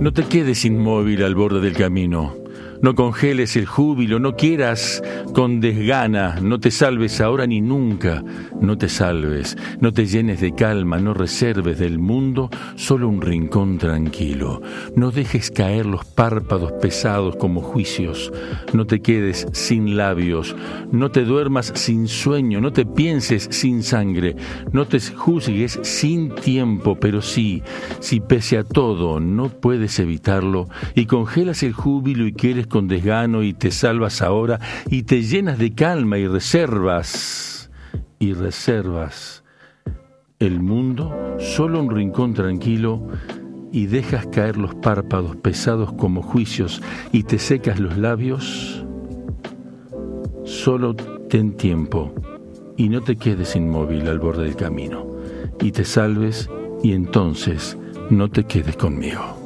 No te quedes inmóvil al borde del camino. No congeles el júbilo, no quieras con desgana, no te salves ahora ni nunca, no te salves, no te llenes de calma, no reserves del mundo solo un rincón tranquilo, no dejes caer los párpados pesados como juicios, no te quedes sin labios, no te duermas sin sueño, no te pienses sin sangre, no te juzgues sin tiempo, pero sí, si pese a todo no puedes evitarlo y congelas el júbilo y quieres con desgano y te salvas ahora y te llenas de calma y reservas el mundo, solo un rincón tranquilo y dejas caer los párpados pesados como juicios y te secas los labios, solo ten tiempo y no te quedes inmóvil al borde del camino y te salves y entonces no te quedes conmigo.